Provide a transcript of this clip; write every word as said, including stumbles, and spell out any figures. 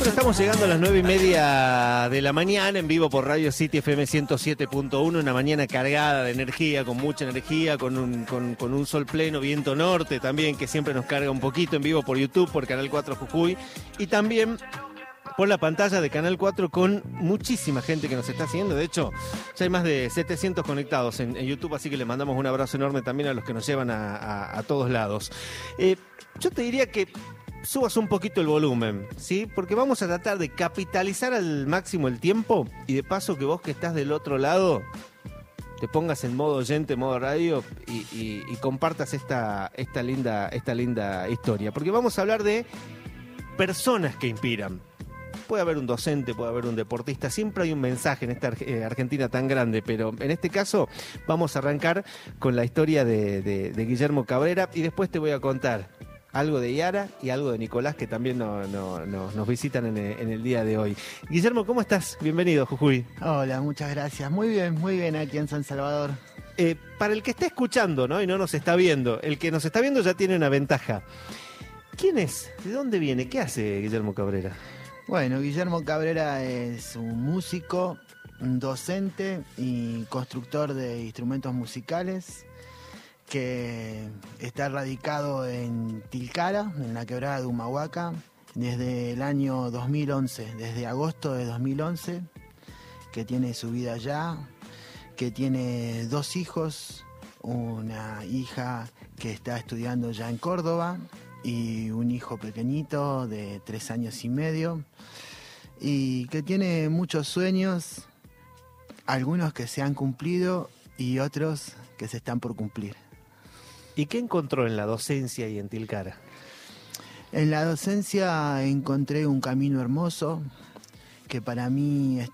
Bueno, estamos llegando a las nueve y media de la mañana en vivo por Radio City F M ciento siete punto uno, una mañana cargada de energía, con mucha energía, con un, con, con un sol pleno, viento norte también, que siempre nos carga un poquito, en vivo por YouTube, por Canal cuatro Jujuy, y también por la pantalla de Canal cuatro con muchísima gente que nos está siguiendo. De hecho, ya hay más de setecientos conectados en, en YouTube, así que le mandamos un abrazo enorme también a los que nos llevan a, a, a todos lados. Eh, yo te diría que subas un poquito el volumen, ¿sí? Porque vamos a tratar de capitalizar al máximo el tiempo y de paso que vos que estás del otro lado te pongas en modo oyente, modo radio y, y, y compartas esta, esta, linda, esta linda historia. Porque vamos a hablar de personas que inspiran. Puede haber un docente, puede haber un deportista, siempre hay un mensaje en esta eh, Argentina tan grande, pero en este caso vamos a arrancar con la historia de, de, de Guillermo Cabrera y después te voy a contar algo de Yara y algo de Nicolás, que también no, no, no, nos visitan en el, en el día de hoy. Guillermo, ¿cómo estás? Bienvenido, Jujuy. Hola, muchas gracias. Muy bien, muy bien aquí en San Salvador. Eh, para el que está escuchando, ¿no? Y no nos está viendo, el que nos está viendo ya tiene una ventaja. ¿Quién es? ¿De dónde viene? ¿Qué hace Guillermo Cabrera? Bueno, Guillermo Cabrera es un músico, un docente y constructor de instrumentos musicales, que está radicado en Tilcara, en la quebrada de Humahuaca, desde el año dos mil once, desde agosto de dos mil once, que tiene su vida allá, que tiene dos hijos, una hija que está estudiando ya en Córdoba y un hijo pequeñito de tres años y medio, y que tiene muchos sueños, algunos que se han cumplido y otros que se están por cumplir. ¿Y qué encontró en la docencia y en Tilcara? En la docencia encontré un camino hermoso que para mí